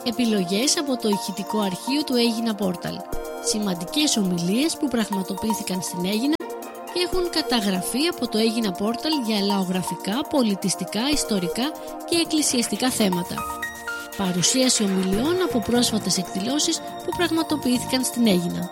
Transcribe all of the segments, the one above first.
Επιλογές από το ηχητικό αρχείο του Έγινα Πόρταλ. Σημαντικές ομιλίες που πραγματοποιήθηκαν στην Έγινα και έχουν καταγραφεί από το Έγινα Πόρταλ για λαογραφικά, πολιτιστικά, ιστορικά και εκκλησιαστικά θέματα. Παρουσίαση ομιλιών από πρόσφατες εκδηλώσεις που πραγματοποιήθηκαν στην Έγινα.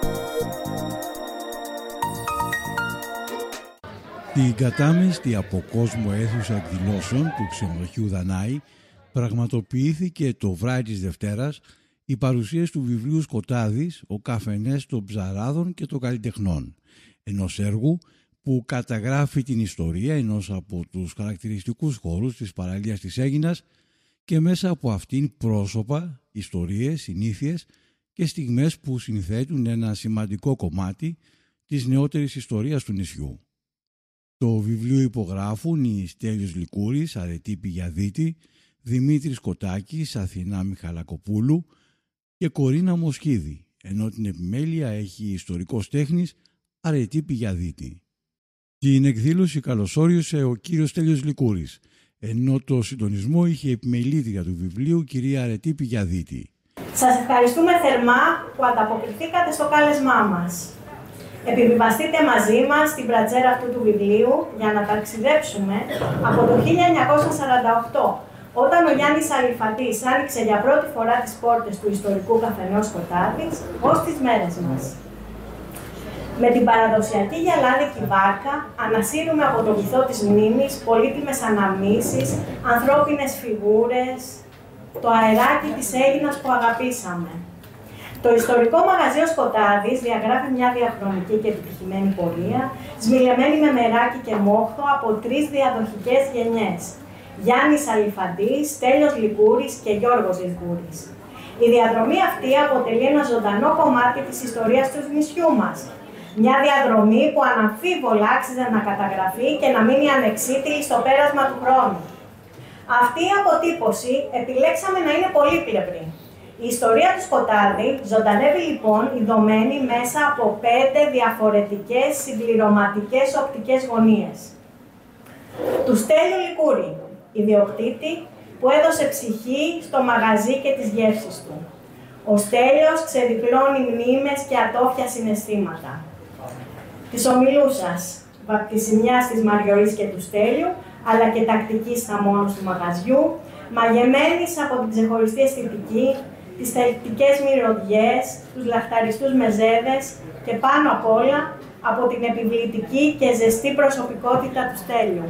Την κατάμεστη από κόσμο αίθουσα εκδηλώσεων του Ξενοδοχείου Δανάη πραγματοποιήθηκε το βράδυ της Δευτέρας η παρουσίαση του βιβλίου Σκοτάδης «Ο καφενές των ψαράδων και των καλλιτεχνών», ενός έργου που καταγράφει την ιστορία ενός από τους χαρακτηριστικούς χώρους της παραλίας της Αίγινας και μέσα από αυτήν πρόσωπα, ιστορίες, συνήθειες και στιγμές που συνθέτουν ένα σημαντικό κομμάτι της νεότερης ιστορίας του νησιού. Το βιβλίο υπογράφουν οι Στέλιος Λικούρης, Αρετή Πηγιαδίτη, Δημήτρης Κοτάκης, Αθηνά Μιχαλακοπούλου και Κορίνα Μοσχίδη, ενώ την επιμέλεια έχει ιστορικός τέχνης Αρετή Πηγιαδίτη. Την εκδήλωση καλωσόρισε ο κύριος Στέλιος Λικούρης, ενώ το συντονισμό είχε επιμελήτρια του βιβλίου κυρία Αρετή Πηγιαδίτη. Σας ευχαριστούμε θερμά που ανταποκριθήκατε στο κάλεσμά μας. Επιβιβαστείτε μαζί μας στην πρατζέρα αυτού του βιβλίου για να ταξιδέψουμε από το 1948, όταν ο Γιάννης Αλιφαντής άνοιξε για πρώτη φορά τις πόρτες του ιστορικού καφενέου Σκοτάδης, ως τις μέρες μας. Με την παραδοσιακή γυαλάδικη βάρκα ανασύρουμε από το βυθό της μνήμης πολύτιμες αναμνήσεις, ανθρώπινες φιγούρες, το αεράκι της Αίγινας που αγαπήσαμε. Το ιστορικό μαγαζί ο Σκοτάδης διαγράφει μια διαχρονική και επιτυχημένη πορεία, σμιλεμένη με μεράκι και μόχθο από 3 διαδοχικές γενιές. Γιάννης Αλιφαντής, Στέλιος Λικούρης και Γιώργος Λικούρης. Η διαδρομή αυτή αποτελεί ένα ζωντανό κομμάτι της ιστορίας του νησιού μας. Μια διαδρομή που αναμφίβολα άξιζε να καταγραφεί και να μείνει ανεξίτηλη στο πέρασμα του χρόνου. Αυτή η αποτύπωση επιλέξαμε να είναι πολύπλευρη. Η ιστορία του Σκοτάδη ζωντανεύει λοιπόν ειδωμένη μέσα από 5 διαφορετικές συμπληρωματικές οπτικές γωνίες. Του Στέλιου Λικούρη, ιδιοκτήτη που έδωσε ψυχή στο μαγαζί και τις γεύσεις του. Ο Στέλιος ξεδιπλώνει μνήμες και ατόφια συναισθήματα. Της ομιλούσας, βαπτισιμιάς της Μαριωρής και του Στέλιου, αλλά και τακτικής θαμώνος του μαγαζιού, μαγεμένης από την ξεχωριστή αισθητική, τις θελκτικές μυρωδιές, τους λαχταριστούς μεζέδες και πάνω απ' όλα από την επιβλητική και ζεστή προσωπικότητα του Στέλιου.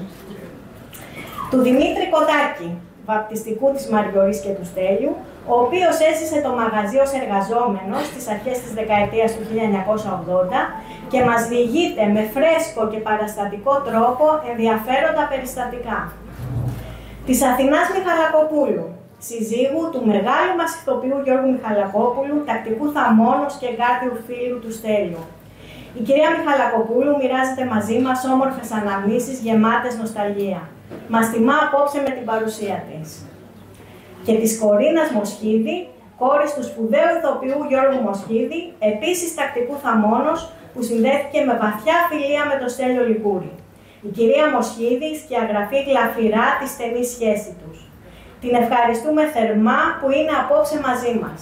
Του Δημήτρη Κοτάκη, βαπτιστικού της Μαριωρής και του Στέλιου, ο οποίος έζησε το μαγαζί ως εργαζόμενος στις αρχές της δεκαετίας του 1980 και μας διηγείται με φρέσκο και παραστατικό τρόπο ενδιαφέροντα περιστατικά. Της Αθηνάς Μιχαλακοπούλου, συζύγου του μεγάλου μας ηθοποιού Γιώργου Μιχαλακόπουλου, τακτικού θαμώνος και εγκάρδιου φίλου του Στέλιου. Η κυρία Μιχαλακοπούλου μοιράζεται μαζί μας όμορφες αναμνήσεις γεμάτες νοσταλγία. Μας τιμά απόψε με την παρουσία της. Και της Κορίνας Μοσχίδη, κόρης του σπουδαίου ηθοποιού Γιώργου Μοσχίδη, επίσης τακτικού θαμώνος, που συνδέθηκε με βαθιά φιλία με τον Στέλιο Λικούρη. Η κυρία Μοσχίδη σκιαγραφεί γλαφυρά τη στενή σχέση τους. Την ευχαριστούμε θερμά που είναι απόψε μαζί μας.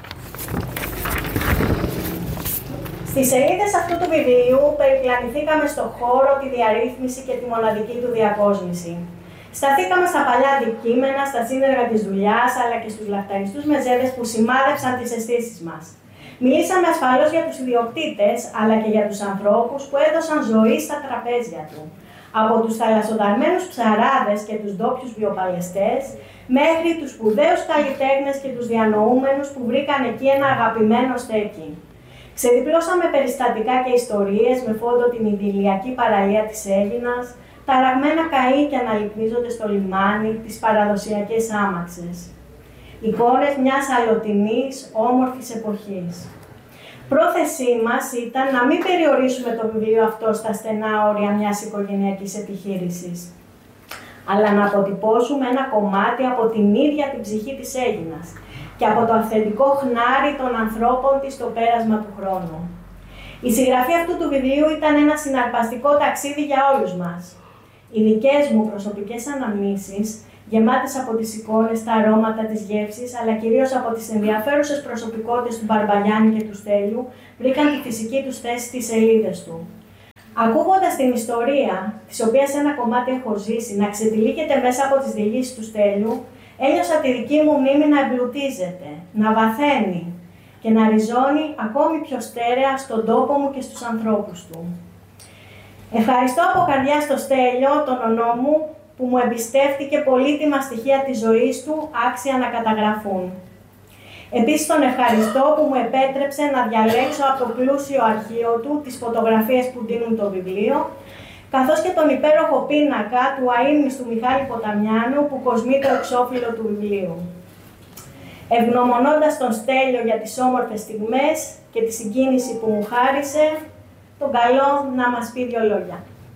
Στις σελίδες αυτού του βιβλίου περιπλανηθήκαμε στο χώρο, τη διαρρύθμιση και τη μοναδική του διακόσμηση. Σταθήκαμε στα παλιά αντικείμενα, στα σύνεργα της δουλειάς, αλλά και στους λαχταριστούς μεζέδες που σημάδεψαν τις αισθήσεις μας. Μιλήσαμε ασφαλώς για τους ιδιοκτήτες, αλλά και για τους ανθρώπους που έδωσαν ζωή στα τραπέζια του. Από τους θαλασσοταρμένους ψαράδες και τους ντόπιους βιοπαλαιστές, μέχρι τους σπουδαίους καλλιτέχνες και τους διανοούμενους που βρήκαν εκεί ένα αγαπημένο στέκι. Ξεδιπλώσαμε περιστατικά και ιστορίες με φόντο την ιδηλιακή παραλία της Αίγινας, τα ραγμένα καΐκια να λυκνίζονται στο λιμάνι, τις παραδοσιακές άμαξες. Εικόνες μιας αλλοτινής, όμορφης εποχής. Πρόθεσή μας ήταν να μην περιορίσουμε το βιβλίο αυτό στα στενά όρια μιας οικογενειακής επιχείρησης, αλλά να αποτυπώσουμε ένα κομμάτι από την ίδια την ψυχή της Αίγινας και από το αυθεντικό χνάρι των ανθρώπων της στο πέρασμα του χρόνου. Η συγγραφή αυτού του βιβλίου ήταν ένα συναρπαστικό ταξίδι για όλους μας. Οι δικές μου προσωπικές αναμνήσεις γεμάτες από τις εικόνες, τα αρώματα, τις γεύσεις, αλλά κυρίως από τις ενδιαφέρουσες προσωπικότητες του Μπαρμπαγιάννη και του Στέλιου, βρήκαν τη φυσική τους θέση στις σελίδες του. Ακούγοντας την ιστορία, της οποίας ένα κομμάτι έχω ζήσει, να ξετυλίγεται μέσα από τις διηγήσεις του Στέλιου, ένιωσα τη δική μου μνήμη να εμπλουτίζεται, να βαθαίνει και να ριζώνει ακόμη πιο στέρεα στον τόπο μου και στους ανθρώπους του. Ευχαριστώ από καρδιά στο Στέλιο, τον ονό μου, που μου εμπιστεύτηκε πολύτιμα στοιχεία της ζωής του, άξια να καταγραφούν. Επίσης τον ευχαριστώ που μου επέτρεψε να διαλέξω από το πλούσιο αρχείο του τις φωτογραφίες που δίνουν το βιβλίο, καθώς και τον υπέροχο πίνακα του αείμνηστου Μιχάλη Ποταμιάνου που κοσμεί το εξώφυλλο του βιβλίου. Ευγνωμονώντας τον Στέλιο για τις όμορφες στιγμές και τη συγκίνηση που μου χάρισε, τον καλώ να μας πει δύο λόγια.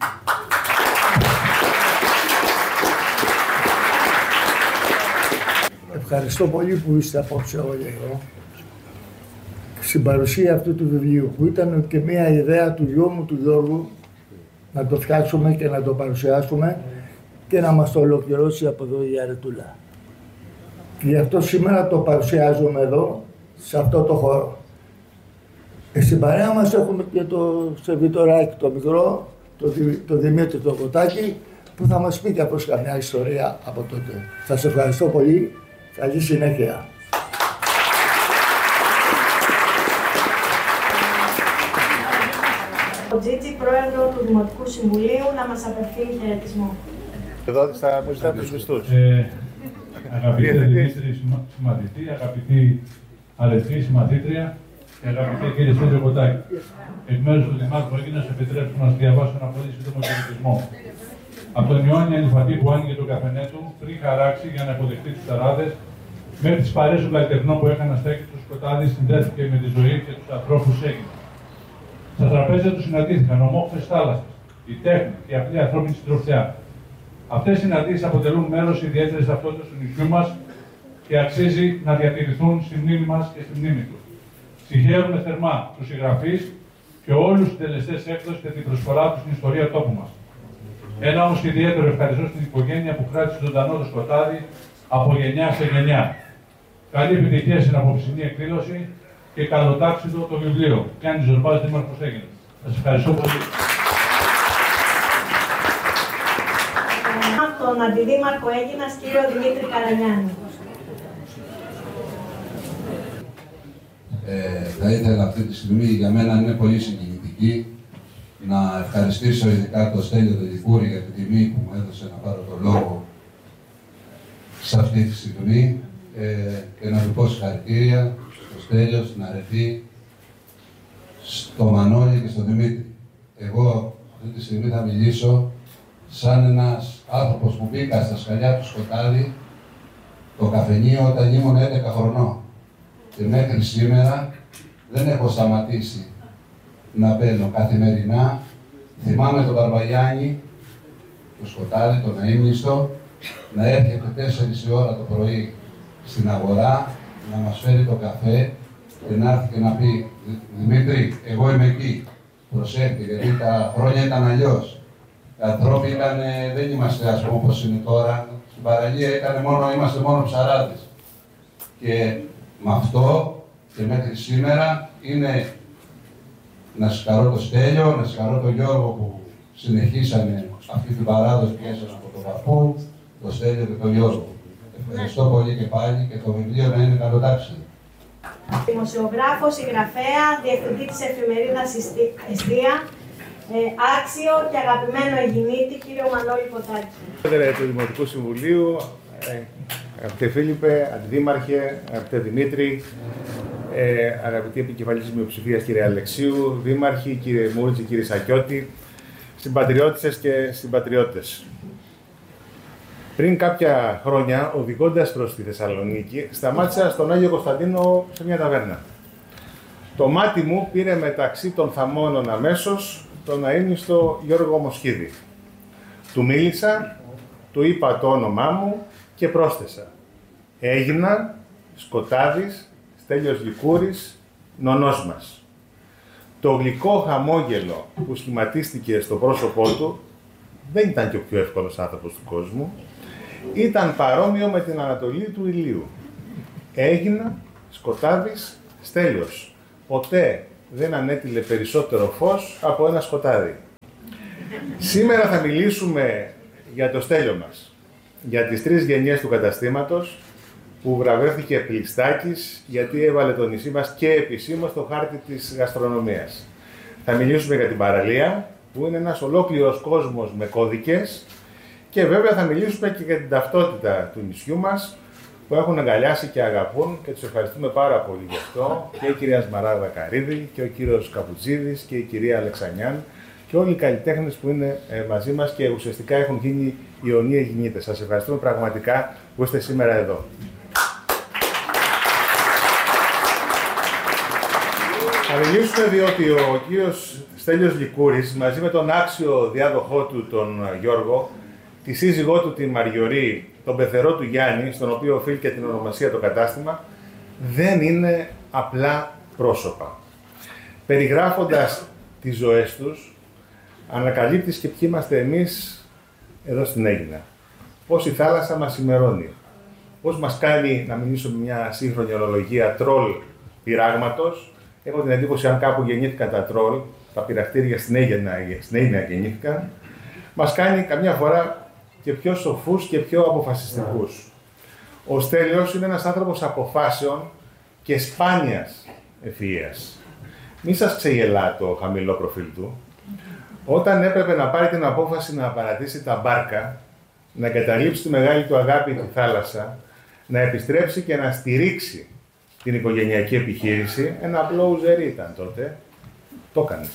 Ευχαριστώ πολύ που είστε απόψε όλοι εδώ. Στην παρουσία αυτού του βιβλίου, που ήταν και μια ιδέα του γιού μου, του Γιώργου, να το φτιάξουμε και να το παρουσιάσουμε και να μας το ολοκληρώσει από εδώ η Αρετούλα. Και γι' αυτό σήμερα το παρουσιάζουμε εδώ, σε αυτό το χώρο. Στην παρέα μας έχουμε και το σερβιτοράκι, το μικρό, το Δημήτρη το Κοτάκι, που θα μας πει και αυτός καμιά ιστορία από τότε. Σας ευχαριστώ πολύ. Καλή συνέχεια. Ο Τζίτζι, πρόεδρο του Δημοτικού Συμβουλίου, να μας απευθύνει χαιρετισμό. Εδώ θα μου ζητάτε τους μισθούς. Αγαπητέ Δημήτρη συμμαθητή, αγαπητή αδελφή συμμαθήτρια και αγαπητέ κύριε Στέλιο Κοτάκη. Εκ μέρους του Δημάρχου Αίγινας, επιτρέψτε να σας διαβάσω ένα πολύ σύντομο χαιρετισμό. Από τον Ιόνιο Αλιφαντή που άνοιγε το καφενέ του, πριν χαράξει για να υποδεχτεί τους ταράδες, μέχρι τις παρέες των καλλιτεχνών που έκαναν στέκη του σκοτάδι, συνδέθηκε με τη ζωή και τους ανθρώπους Αίγινα. Στα τραπέζια του συναντήθηκαν ομόφθες θάλασσες, η τέχνη και η απλή ανθρώπινη συντροφιά. Αυτές οι συναντήσεις αποτελούν μέρος ιδιαίτερης ταυτότητας του νησιού μας και αξίζει να διατηρηθούν στη μνήμη μας και στη μνήμη του. Συγχαίρουμε θερμά τους συγγραφείς και όλους τους τελεστές έκδοσης και την προσφορά τους στην ιστορία τόπου μας. Ένα όμως ιδιαίτερο ευχαριστώ στην οικογένεια που κράτησε ζωντανό το σκοτάδι από γενιά σε γενιά. Καλή επιτυχία στην απόψινή εκδήλωση και καλοτάξιδο το βιβλίο. Γιάννης Ζορμπάς, Δήμαρχος Αίγινας. Σας ευχαριστώ πολύ. Τον Αντιδήμαρχο Αίγινας, κύριο Δημήτρη Καρανιάννη. Θα ήθελα αυτή τη στιγμή, για μένα είναι πολύ συγκινητική, να ευχαριστήσω ειδικά τον Στέλιο τον Δικούρη για την τιμή που μου έδωσε να πάρω το λόγο σε αυτή τη στιγμή και να του πω συγχαρητήρια στο Στέλιο, στην Αρετή, στο Μανώλη και στο Δημήτρη. Εγώ αυτή τη στιγμή θα μιλήσω σαν ένας άνθρωπος που μπήκα στα σκαλιά του Σκοτάδι το καφενείο όταν ήμουν 11 χρονών. Και μέχρι σήμερα δεν έχω σταματήσει να μπαίνω καθημερινά. Θυμάμαι τον Μπαρμπαγιάννη, το Σκοτάδι, τον αείμνηστο, να έρχεται 4 η ώρα το πρωί στην αγορά, να μας φέρει το καφέ και να έρθει και να πει «Δημήτρη, εγώ είμαι εκεί, προσέχτε, γιατί τα χρόνια ήταν αλλιώς. Οι ανθρώποι δεν είμαστε ας πούμε όπως είναι τώρα, στην παραλία είμαστε μόνο ψαράδες». Και με αυτό και μέχρι σήμερα είναι να συγχαρώ το Στέλιο, να συγχαρώ τον Γιώργο που συνεχίσανε αυτή την παράδοση και έσαν από τον παππού, το Στέλιο και τον Γιώργο. Ευχαριστώ πολύ και πάλι και το βιβλίο να είναι καλοτάξιδο. Δημοσιογράφο, συγγραφέα, διευθυντή της εφημερίδας Εστία, άξιο και αγαπημένο Αιγινίτη, κύριο Μανώλη Κοτάκη. Πρόεδρε του Δημοτικού Συμβουλίου, αγαπητέ Φίλιππε, Αντιδήμαρχε, αγαπητέ Δημήτρη, αγαπητή επικεφαλής της μειοψηφίας κύριε Αλεξίου, δήμαρχοι, κύριε Μούρτζη, κύριε Σακιώτη, συμπατριώτισσες και συμπατριώτες. Πριν κάποια χρόνια, οδηγώντας προς τη Θεσσαλονίκη, σταμάτησα στον Άγιο Κωνσταντίνο σε μια ταβέρνα. Το μάτι μου πήρε μεταξύ των θαμώνων αμέσως τον αείμνηστο Γιώργο Μοσχίδη. Του μίλησα, του είπα το όνομά μου και πρόσθεσα. Αίγινα, Σκοτάδης, Στέλιος Λικούρης, νονός μας. Το γλυκό χαμόγελο που σχηματίστηκε στο πρόσωπό του δεν ήταν και ο πιο εύκολος άνθρωπος του κόσμου. Ήταν παρόμοιο με την ανατολή του ηλίου. Έγινα σκοτάδης Στέλιος. Ποτέ δεν ανέτειλε περισσότερο φως από ένα σκοτάδι. Σήμερα θα μιλήσουμε για το Στέλιο μας, για τις 3 γενιές του καταστήματος, που βραβεύτηκε Πλιστάκης γιατί έβαλε το νησί μας και επισήμως στο χάρτη της γαστρονομίας. Θα μιλήσουμε για την παραλία, που είναι ένας ολόκληρος κόσμος με κώδικες, και βέβαια θα μιλήσουμε και για την ταυτότητα του νησιού μας, που έχουν αγκαλιάσει και αγαπούν, και τους ευχαριστούμε πάρα πολύ γι' αυτό, και η κυρία Σμαράγδα Καρύδη και ο κύριος Καπουτσίδης και η κυρία Αλεξανιάν και όλοι οι καλλιτέχνες που είναι μαζί μας και ουσιαστικά έχουν γίνει ιονοί Αιγινίτες. Σας ευχαριστούμε πραγματικά που είστε σήμερα εδώ. Θα μιλήσουμε διότι ο κύριος Στέλιος Λικούρης, μαζί με τον άξιο διάδοχό του τον Γιώργο, τη σύζυγό του τη Μαριωρή, τον πεθερό του Γιάννη, στον οποίο οφείλει και την ονομασία το κατάστημα, δεν είναι απλά πρόσωπα. Περιγράφοντας τις ζωές τους, ανακαλύπτεις και ποιοι είμαστε εμείς εδώ στην Αίγινα. Πώς η θάλασσα μας ημερώνει. Πώς μας κάνει, να μιλήσω μια σύγχρονη ορολογία, τρόλ πειράγματος. Έχω την εντύπωση, αν κάπου γεννήθηκαν τα τρόλ, τα πειρακτήρια στην Αίγινα γεννήθηκαν, μας κάνει καμιά φορά και πιο σοφούς και πιο αποφασιστικούς. Ο Στέλιος είναι ένας άνθρωπος αποφάσεων και σπάνιας ευφυΐας. Μη σας ξεγελά το χαμηλό προφίλ του. Όταν έπρεπε να πάρει την απόφαση να παρατήσει τα μπάρκα, να εγκαταλείψει τη μεγάλη του αγάπη τη θάλασσα, να επιστρέψει και να στηρίξει την οικογενειακή επιχείρηση, ένα απλό ουζερί ήταν τότε, το έκανε.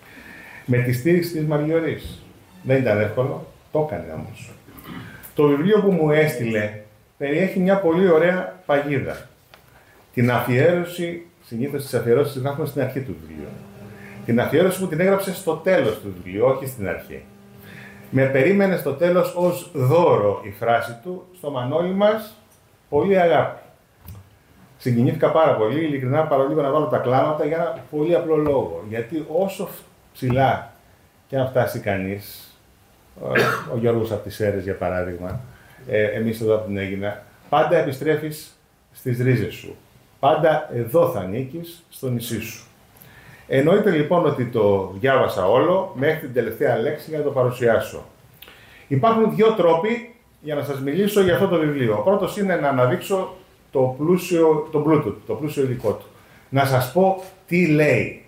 Με τη στήριξη της Μαριωρής. Δεν ήταν εύκολο, το έκανε όμως. Το βιβλίο που μου έστειλε περιέχει μια πολύ ωραία παγίδα. Την αφιέρωση, συνήθως τις αφιερώσεις τις γράφουμε στην αρχή του βιβλίου. Την αφιέρωση που την έγραψε στο τέλος του βιβλίου, όχι στην αρχή. Με περίμενε στο τέλος ως δώρο η φράση του, στο Μανώλη μας, πολύ αγάπη. Συγκινήθηκα πάρα πολύ, ειλικρινά, παρόλο να βάλω τα κλάματα για ένα πολύ απλό λόγο. Γιατί όσο ψηλά και αν φτάσει κανείς, ο Γιώργος από τις Σέρρες για παράδειγμα, εμείς εδώ από την Αίγινα, πάντα επιστρέφεις στις ρίζες σου. Πάντα εδώ θα ανήκεις, στο νησί σου. Εννοείται λοιπόν ότι το διάβασα όλο μέχρι την τελευταία λέξη για να το παρουσιάσω. Υπάρχουν 2 τρόποι για να σας μιλήσω για αυτό το βιβλίο. Ο πρώτος είναι να αναδείξω το πλούσιο υλικό του. Να σας πω τι λέει.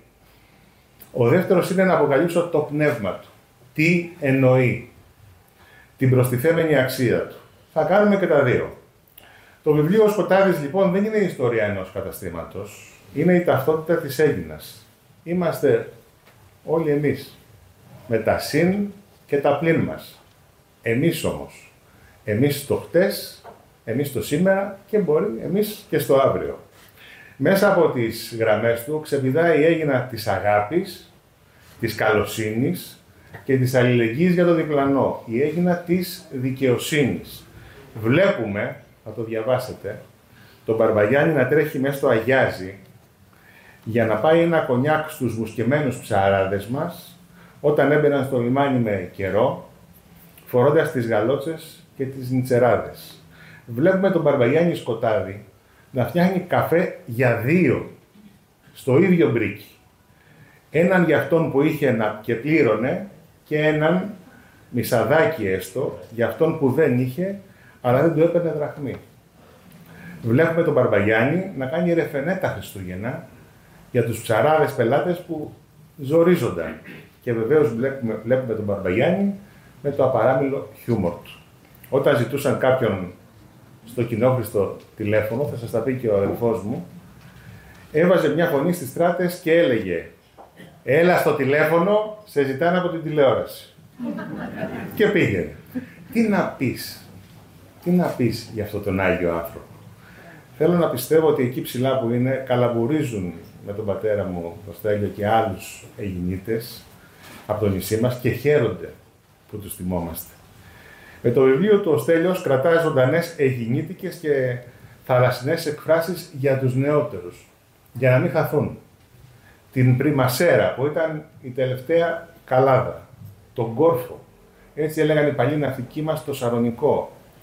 Ο δεύτερος είναι να αποκαλύψω το πνεύμα του. Τι εννοεί. Την προστιθέμενη αξία του. Θα κάνουμε και τα 2. Το βιβλίο «Ο Σκοτάδης» λοιπόν δεν είναι η ιστορία ενός καταστήματος. Είναι η ταυτότητα της Αίγινας. Είμαστε όλοι εμείς. Με τα συν και τα πλην μας. Εμείς όμως. Εμείς στο χτες, εμείς στο σήμερα και μπορεί εμείς και στο αύριο. Μέσα από τις γραμμές του ξεπηδάει η Αίγινα της αγάπης, της καλοσύνης και της αλληλεγγύης για το διπλανό. Η Αίγινα της δικαιοσύνης. Βλέπουμε, θα το διαβάσετε, τον Μπαρμπαγιάννη να τρέχει μέσα στο Αγιάζι για να πάει ένα κονιάκ στους μουσκεμένους ψαράδες μας όταν έμπαιναν στο λιμάνι με καιρό, φορώντας τις γαλότσες και τις νιτσεράδες. Βλέπουμε τον Μπαρμπαγιάννη Σκοτάδη να φτιάχνει καφέ για 2 στο ίδιο μπρίκι. Έναν για αυτόν που είχε και πλήρωνε και έναν μισαδάκι έστω για αυτόν που δεν είχε αλλά δεν του έπαιρνε δραχμή. Βλέπουμε τον Μπαρμπαγιάννη να κάνει ρεφενέ τα Χριστούγεννα για τους ψαράδες πελάτες που ζορίζονταν. Και βεβαίως βλέπουμε τον Μπαρμπαγιάννη με το απαράμιλο χιούμορ του. Όταν ζητούσαν κάποιον στο κοινόχρηστο τηλέφωνο, θα σας τα πει και ο αδελφός μου, έβαζε μια φωνή στις στράτες και έλεγε «Έλα στο τηλέφωνο, σε ζητάνε από την τηλεόραση». Και πήγαινε. Τι να πεις για αυτόν τον Άγιο άνθρωπο. Θέλω να πιστεύω ότι εκεί ψηλά που είναι καλαμπουρίζουν με τον πατέρα μου, τον Στέλιο και άλλους Αιγινίτες από το νησί μας και χαίρονται που τους θυμόμαστε. Με το βιβλίο του ο Στέλιος κρατάει ζωντανές αιγινίτικες και θαλασσινές εκφράσεις για τους νεότερους, για να μην χαθούν. Την Πριμασέρα που ήταν η τελευταία καλάδα, τον Κόρφο, έτσι έλεγαν οι παλιοί ναυτικοί μας, το Σαρονικό,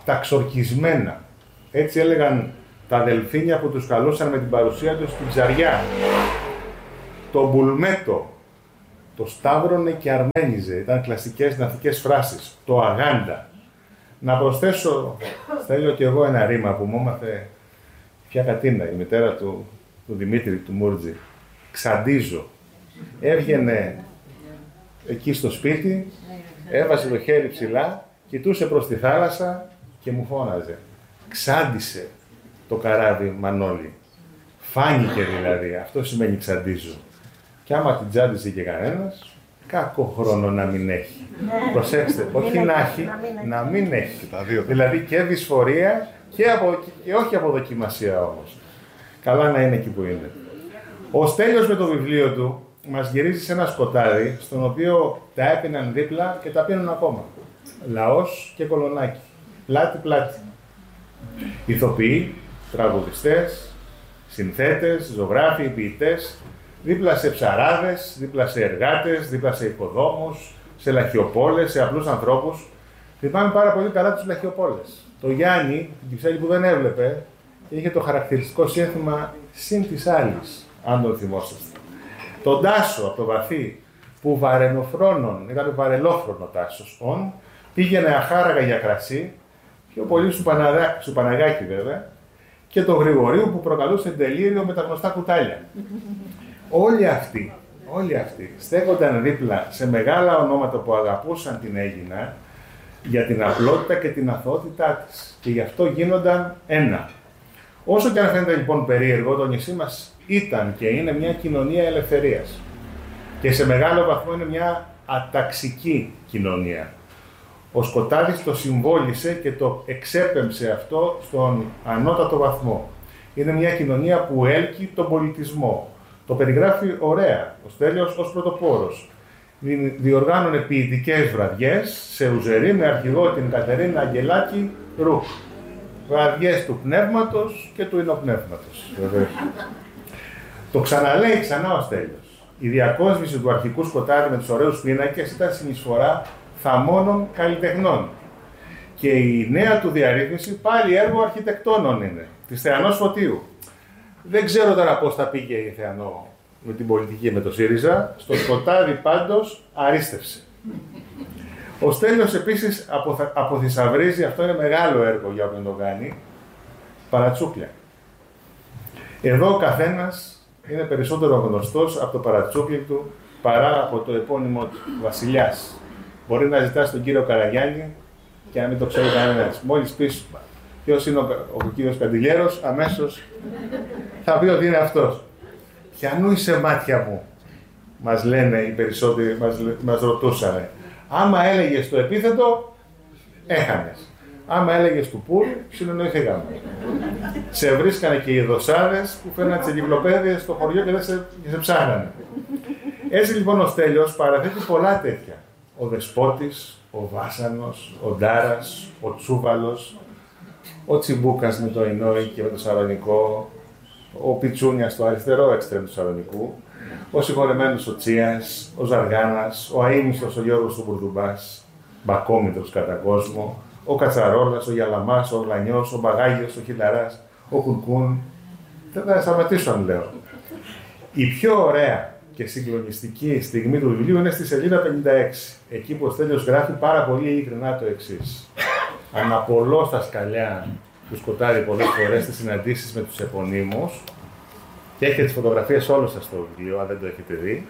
τα ξορκισμένα. Έτσι έλεγαν τα δελφίνια που τους καλούσαν με την παρουσία τους στην Ψαριά. Το μπουλμέτο, το σταύρωνε και αρμένιζε. Ήταν κλασικές ναυτικές φράσεις. Το αγάντα. Να προσθέσω, Στέλιο, και εγώ ένα ρήμα που μου έμαθε πια Κατίνα, η μητέρα του Δημήτρη, του Μούρτζη. Ξαντίζω. Έβγαινε εκεί στο σπίτι, έβαζε το χέρι ψηλά, κοιτούσε προς τη θάλασσα και μου φώναζε. Ξάντισε το καράβι, Μανώλη. Φάνηκε δηλαδή, αυτό σημαίνει ξαντίζω. Και άμα την τσάντισε και κανένας, κακό χρόνο να μην έχει. Προσέξτε, όχι να έχει, να μην έχει. Δηλαδή και δυσφορία και όχι αποδοκιμασία όμως. Καλά να είναι εκεί που είναι. Ο Στέλιος με το βιβλίο του μας γυρίζει σε ένα σκοτάδι, στον οποίο τα έπιναν δίπλα και τα πίνουν ακόμα. Λαός και Κολονάκι. Πλάτη-πλάτη. Ηθοποιοί, τραγουδιστές, συνθέτες, ζωγράφοι, ποιητές, δίπλα σε ψαράδες, δίπλα σε εργάτες, δίπλα σε οικοδόμους, σε λαχιοπόλες, σε απλούς ανθρώπους. Θυμάμαι πάρα πολύ καλά τους λαχιοπόλες. Το Γιάννη, την Κυψέλη που δεν έβλεπε, είχε το χαρακτηριστικό σύνθημα «Συν της άλλης», αν τον θυμόσαστε. Τον Τάσο από το Βαθύ, που βαρενοφρόνων, ήταν βαρελόφρονο Τάσος, πήγαινε αχάραγα για κρασί, πιο πολύ σου Παναγάκη βέβαια, και τον Γρηγορίου που προκαλούσε τελείριο με τα γνωστά κουτάλια. Όλοι αυτοί στέκονταν δίπλα σε μεγάλα ονόματα που αγαπούσαν την Αίγινα για την απλότητα και την αθωότητά της. Και γι' αυτό γίνονταν ένα. Όσο και αν φαίνεται λοιπόν περίεργο, το νησί μας ήταν και είναι μια κοινωνία ελευθερίας. Και σε μεγάλο βαθμό είναι μια αταξική κοινωνία. Ο Σκοτάδης το συμβόλισε και το εξέπεμψε αυτό στον ανώτατο βαθμό. Είναι μια κοινωνία που έλκει τον πολιτισμό. Το περιγράφει ωραία ο Στέλιος ως πρωτοπόρος. Διοργάνωνε ποιητικές βραδιές σε Ουζερή με αρχηγό την Κατερίνα Αγγελάκη Ρουκ. Βραδιές του πνεύματος και του υνοπνεύματος. Το ξαναλέει ξανά ο Στέλιος. Η διακόσμηση του αρχικού Σκοτάδη με τους ωραίους πίνακες ήταν συνεισφορά θαμώνων καλλιτεχνών. Και η νέα του διαρρύθμιση πάλι έργο αρχιτεκτόνων είναι, της Θεανός Φωτίου. Δεν ξέρω τώρα πώς θα πήγε η Θεανό με την πολιτική με το ΣΥΡΙΖΑ, στο Σκοτάδι πάντως αρίστευσε. Ο Στέλιος επίσης αποθυσαυρίζει, αυτό είναι μεγάλο έργο για όποιον το κάνει, παρατσούκλια. Εδώ ο καθένας είναι περισσότερο γνωστός από το παρατσούκλι του παρά από το επώνυμό του, Βασιλιάς. Μπορεί να ζητάς τον κύριο Καραγιάννη και να μην το ξέρει κανένας. Μόλις πεις ποιος είναι ο κύριος Καντιλιέρος, αμέσως θα πει ότι είναι αυτός. Ποιανού είσαι μάτια μου, μας λένε οι περισσότεροι, μας ρωτούσανε. Άμα έλεγες το επίθετο, έχανες. Άμα έλεγες του πουλ, συνεννοηθήκαμε. Σε βρίσκανε και οι δοσάδες που φέρναν τις εγκυκλοπαίδειες στο χωριό και δεν σε ψάχνανε. Έτσι λοιπόν ο Στέλιος παραθέτει πολλά τέτοια. Ο Δεσπότης, ο Βάσανος, ο Ντάρας, ο Τσούβαλος, ο Τσιμπούκας με το Ινόη και με το Σαλονικό, ο Πιτσούνιας στο αριστερό εξτρέμ του Σαλονικού, ο συγχωρεμένος ο Τσίας, ο Ζαργάνας, ο αείμιστος ο Γιώργος του Μπουρδουμπάς, μπακόμητρος κατά κόσμο, ο Κατσαρόλας, ο Γιαλαμάς, ο Γλανιός, ο Μπαγάγιος, ο Χιλαράς, ο Κουρκούν. Θα σταματήσω αν λέω. Η πιο ωραία και συγκλονιστική στιγμή του βιβλίου είναι στη σελίδα 56. Εκεί που ο Στέλιος γράφει πάρα πολύ ειλικρινά το εξής. Αναπολώ στα σκαλιά του Σκοτάδη πολλές φορές στις συναντήσεις με τους επωνύμους και έχετε τις φωτογραφίες όλες σας στο βιβλίο, αν δεν το έχετε δει.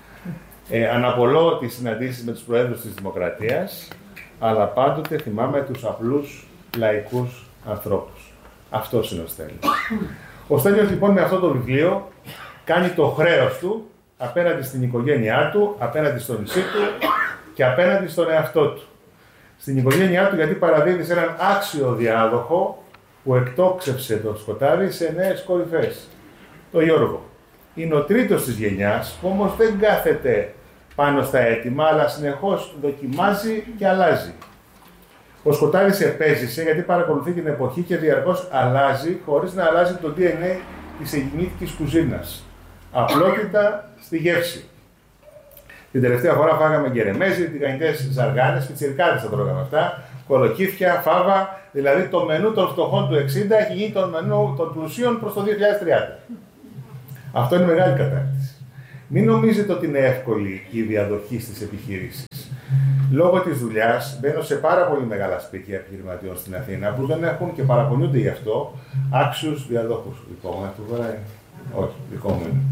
Αναπολώ τις συναντήσεις με τους προέδρους της Δημοκρατίας, αλλά πάντοτε θυμάμαι τους απλούς λαϊκούς ανθρώπους. Αυτός είναι ο Στέλιος. Ο Στέλιος λοιπόν με αυτό το βιβλίο κάνει το χρέος του απέναντι στην οικογένειά του, απέναντι στο νησί του και απέναντι στον εαυτό του. Στην οικογένειά του γιατί παραδίδει σε έναν άξιο διάδοχο που εκτόξευσε το Σκοτάδι σε νέες κορυφές. Το Γιώργο. Είναι ο τρίτος της γενιάς που όμως δεν κάθεται πάνω στα έτοιμα, αλλά συνεχώς δοκιμάζει και αλλάζει. Ο Σκοτάδης επέζησε γιατί παρακολουθεί την εποχή και διαρκώς αλλάζει χωρίς να αλλάζει το DNA της ελληνικής κουζίνας. Απλότητα στη γεύση. Την τελευταία φορά φάγαμε γκερεμέζι, τηγανιτές ζαργάνες, πιτσιρικάδες τα τρώγαμε αυτά, κολοκύθια, φάβα, δηλαδή το μενού των φτωχών του 60 έχει γίνει το μενού των πλουσίων προς το 2030. Αυτό είναι μεγάλη κατάκτηση. Μην νομίζετε ότι είναι εύκολη η διαδοχή στις επιχειρήσεις. Λόγω της δουλειάς μπαίνω σε πάρα πολύ μεγάλα σπίτια επιχειρηματιών στην Αθήνα που δεν έχουν και παραπονιούνται γι' αυτό άξιους διαδόχους. Δικό μου αυτό τώρα είναι. Όχι, δικό μου είναι.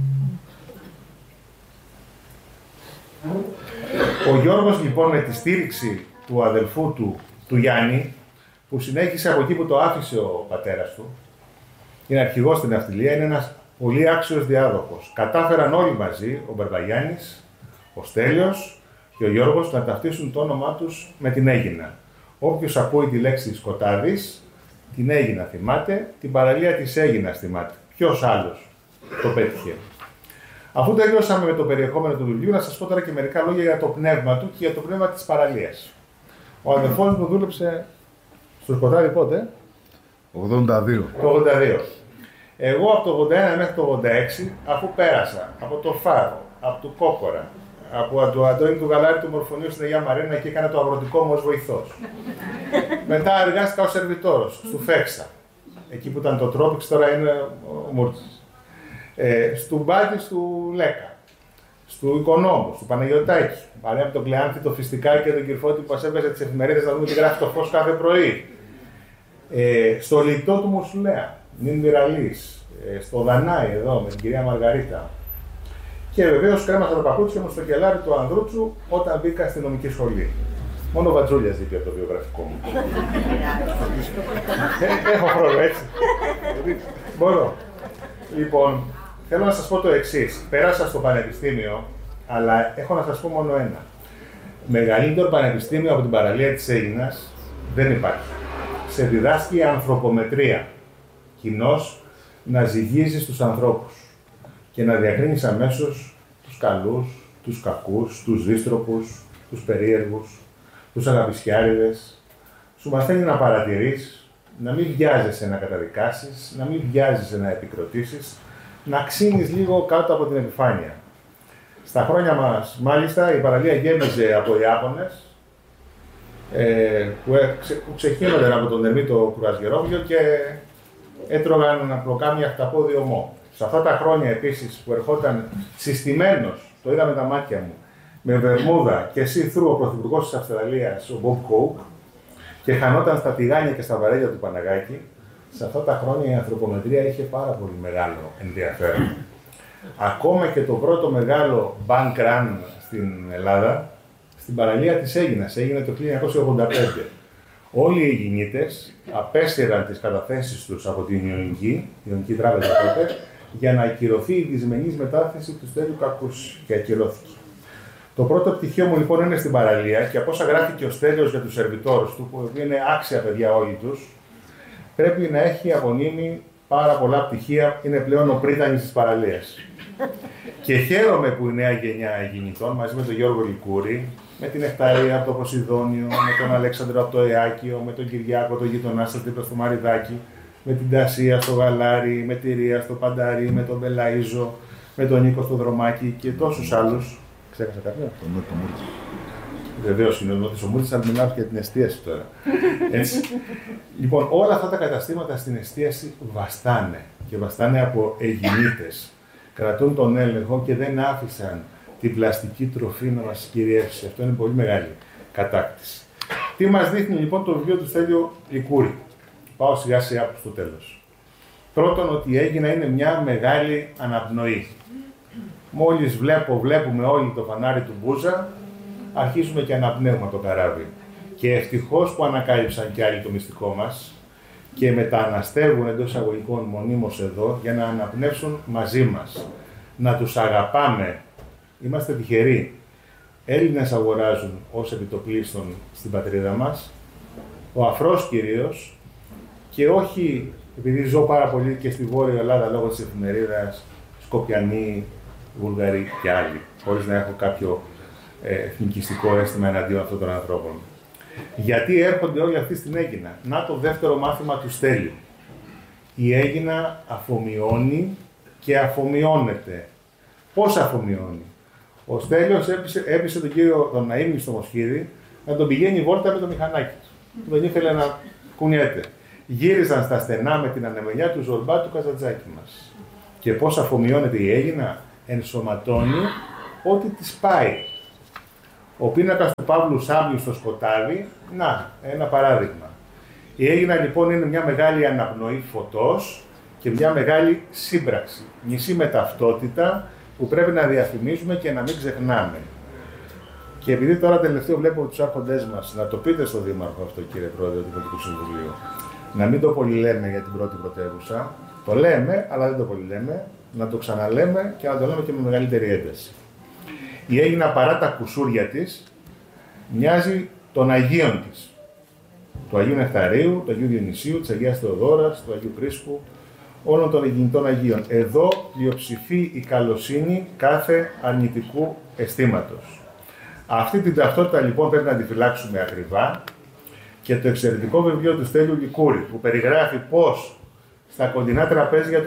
Ο Γιώργος λοιπόν με τη στήριξη του αδελφού του Γιάννη, που συνέχισε από εκεί που το άφησε ο πατέρας του, είναι αρχηγός στην ναυτιλία, είναι ένας πολύ άξιος διάδοχος. Κατάφεραν όλοι μαζί, ο Μπαρμπαγιάννης, ο Στέλιος και ο Γιώργος, να ταυτίσουν το όνομά τους με την Αίγινα. Όποιος ακούει τη λέξη Σκοτάδης, την Αίγινα θυμάται, την παραλία της Αίγινας θυμάται. Ποιος άλλος το πέτυχε? Αφού τελειώσαμε με το περιεχόμενο του βιβλίου, να σας πω τώρα και μερικά λόγια για το πνεύμα του και για το πνεύμα της παραλίας. Ο αδερφός μου δούλεψε στο Σκοτάδι πότε? 82. Το 82. Εγώ από το 81 μέχρι το 86, αφού πέρασα από το Φάρο, από το Κόκορα, από το Αντώνη του Γαλάρη του Μορφωνίου στην Αγία Μαρίνα και έκανα το αγροτικό μου ως βοηθός. Μετά εργάστηκα ως σερβιτόρος, στο Φέξα, εκεί που ήταν το Τρόπιξ, τώρα είναι ο Μούρτσης. Στου Μπάτι του Λέκα, στου Οικονόμου, του Παναγιωτάκη, παρέα με τον Κλεάνθη, το Φιστικάκι και τον Κυρφώτη που μας έπαιζε τις εφημερίδες να δούμε τι γράφει το Φως κάθε πρωί. Στο Λιτό του Μοσουλέα, Νιν Μυραλής, στο Δανάη εδώ με την κυρία Μαργαρίτα. Και βεβαίως κρέμασα τα παπούτσια μου στο κελάρι του Ανδρούτσου όταν μπήκα στη νομική σχολή. Μόνο ο Βατζούλιας δίπλα από το βιογραφικό μου. Έχω χρόνο, έτσι. Μπορώ. Λοιπόν, θέλω να σας πω το εξής. Πέρασα στο πανεπιστήμιο, αλλά έχω να σας πω μόνο ένα. Μεγαλύτερο πανεπιστήμιο από την παραλία της Αίγινας δεν υπάρχει. Σε διδάσκει η ανθρωπομετρία. Κοινώς να ζυγίζεις τους ανθρώπους και να διακρίνεις αμέσως τους καλούς, τους κακούς, τους δύστροπους, τους περίεργους, τους αγαπησιάριδες. Σου μαθαίνει να παρατηρείς, να μην βιάζεσαι να καταδικάσεις, να μην βιάζεσαι να επικροτήσεις, να ξύνεις λίγο κάτω από την επιφάνεια. Στα χρόνια μας, μάλιστα, η παραλία γέμιζε από Ιάπωνες που ξεχύνονταν από τον Ερμήτο Κουρασγερόβιο και έτρωγαν απλοκάμια χταπόδι ομό. Σε αυτά τα χρόνια επίσης που ερχόταν συστημένος, το είδα με τα μάτια μου, με βερμούδα και see-through ο πρωθυπουργός της Αυστραλίας, ο Μπομπ Κόουκ, και χανόταν στα τηγάνια και στα βαρέλια του Παναγάκη, σε αυτά τα χρόνια η ανθρωπομετρία είχε πάρα πολύ μεγάλο ενδιαφέρον. Ακόμα και το πρώτο μεγάλο bank run στην Ελλάδα, στην παραλία της Αίγινας, έγινε το 1985. Όλοι οι Αιγινίτες απέστειραν τις καταθέσεις τους από την Ιωνική Τράπεζα τότε, για να ακυρωθεί η δυσμενής μετάθεση του Στέλιου Κακούση, και ακυρώθηκε. Το πρώτο πτυχίο μου λοιπόν είναι στην παραλία και από όσα γράφει και ο Στέλιος για τους σερβιτόρους του, που είναι άξια παιδιά όλοι τους, πρέπει να έχει απονείμει πάρα πολλά πτυχία, είναι πλέον ο πρίτανης της παραλίας. Και χαίρομαι που η νέα γενιά Αιγινητών, μαζί με τον Γιώργο Λικούρη, με την Εκταρία από το Ποσειδόνιο, με τον Αλέξανδρο από το Εάκιο, με τον Κυριάκο, το γειτονά σας δίπλα στο Μαριδάκι, με την Τασία στο Γαλάρι, με τη Ρία στο Πανταρί, με τον Μπελαΐζο, με τον Νίκο στο Δρομάκι και τόσους άλλους. Ξέχασα κάποιον? Τον Νότο Μούρτζη. Βεβαίως είναι ο Νότος ο Μούρτζης, αλλά μιλάω για την εστίαση τώρα. Έτσι. Λοιπόν, όλα αυτά τα καταστήματα στην εστίαση βαστάνε και βαστάνε από Αιγινίτες. Κρατούν τον έλεγχο και δεν άφησαν την πλαστική τροφή να μας κυριεύσει. Αυτό είναι πολύ μεγάλη κατάκτηση. Τι μας δείχνει λοιπόν το βιβλίο του Στέλιο Λικούρη? Πάω σιγά σιγά προς το τέλος. Πρώτον, ότι η Αίγινα είναι μια μεγάλη αναπνοή. Μόλις βλέπουμε όλοι το φανάρι του Μπούζα, αρχίζουμε και αναπνέουμε το καράβι. Και ευτυχώς που ανακάλυψαν κι άλλοι το μυστικό μας και μεταναστεύουν εντός εισαγωγικών μονίμως εδώ για να αναπνεύσουν μαζί μας. Να τους αγαπάμε. Είμαστε τυχεροί. Έλληνες αγοράζουν ως επιτοπλίστων στην πατρίδα μας, ο αφρός κυρίως, και όχι επειδή ζω πάρα πολύ και στη Βόρεια Ελλάδα λόγω της εφημερίδας, Σκοπιανοί, Βουλγαροί και άλλοι, χωρίς να έχω κάποιο εθνικιστικό αίσθημα εναντίον αυτών των ανθρώπων. Γιατί έρχονται όλοι αυτοί στην Αίγινα? Να το δεύτερο μάθημα του Στέλιου. Η Αίγινα αφομοιώνει και αφομοιώνεται. Πώς αφομοιώνει? Ο Στέλιος έπεισε τον κύριο τον Ναΐμι στο Μοσχίδι να τον πηγαίνει βόλτα με το μηχανάκι του. που δεν ήθελε να κουνιέται. Γύριζαν στα στενά με την ανεμενιά του Ζορμπά του Καζαντζάκη μας. Και πώς αφομοιώνεται η Αίγινα, ενσωματώνει ό,τι της πάει. Ο πίνακας του Παύλου Σάμιου στο σκοτάδι, να, ένα παράδειγμα. Η Αίγινα λοιπόν είναι μια μεγάλη αναπνοή φωτός και μια μεγάλη σύμπραξη. Μισή με ταυτότητα που πρέπει να διαφημίζουμε και να μην ξεχνάμε. Και επειδή τώρα τελευταίο βλέπω τους άρχοντές μας, να το πείτε στον Δήμαρχο αυτό, κύριε Πρόεδρε του Πολιτικού Συμβουλίου, να μην το πολυλέμε για την πρώτη πρωτεύουσα. Το λέμε, αλλά δεν το πολυλέμε. Να το ξαναλέμε και να το λέμε και με μεγαλύτερη ένταση. Η Αίγινα, παρά τα κουσούρια της, μοιάζει των Αγίων της. Του Αγίου Νεκταρίου, του Αγίου Διονυσίου, της Αγίας Θεοδόρας, του Αγίου Πρίσπου, όλων των εγκινητών Αγίων. Εδώ πλειοψηφεί η καλοσύνη κάθε αρνητικού αισθήματος. Αυτή την ταυτότητα λοιπόν πρέπει να τη φυλάξουμε ακριβά και το εξαιρετικό βιβλίο του Στέλιου Λικούρη που περιγράφει πώς στα κοντινά τραπέζια του